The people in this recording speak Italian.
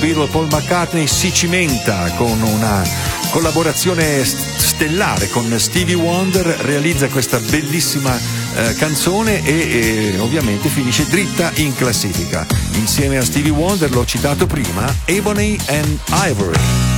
Beatle Paul McCartney si cimenta con una collaborazione stellare con Stevie Wonder, realizza questa bellissima canzone e ovviamente finisce dritta in classifica. Insieme a Stevie Wonder, l'ho citato prima, Ebony and Ivory.